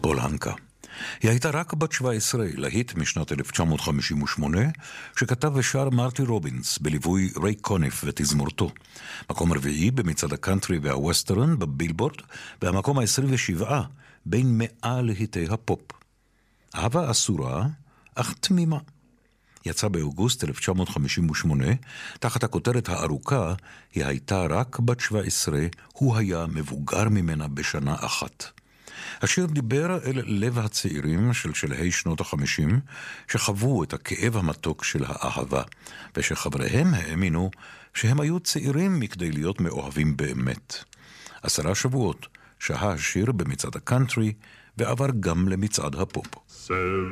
פולנקה. היא הייתה רק בת 17, להיט משנת 1958, שכתב ושר מרטי רובינס בליווי ריי קוניף ותזמורתו. מקום רביעי במצעד הקאנטרי והווסטרן בבילבורד, והמקום ה-27 בין 100 להיטי הפופ. אהבה אסורה, אך תמימה. יצא באוגוסט 1958, תחת הכותרת הארוכה, היא הייתה רק בת 17, הוא היה מבוגר ממנה בשנה אחת. השיר דיבר אל לב הצעירים של שלהי שנות ה-50, שחוו את הכאב המתוק של האהבה, ושחבריהם האמינו שהם היו צעירים מכדי להיות מאוהבים באמת. 10 שבועות שהה השיר במצעד הקאנטרי, ועבר גם למצעד הפופ.